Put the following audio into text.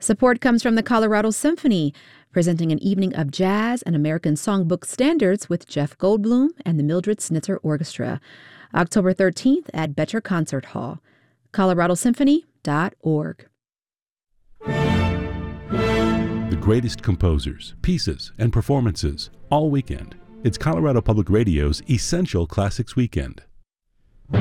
Support comes from the Colorado Symphony, presenting an evening of jazz and American songbook standards with Jeff Goldblum and the Mildred Snitzer Orchestra, October 13th at Betcher Concert Hall. coloradosymphony.org. The greatest composers, pieces, and performances all weekend. It's Colorado Public Radio's Essential Classics Weekend.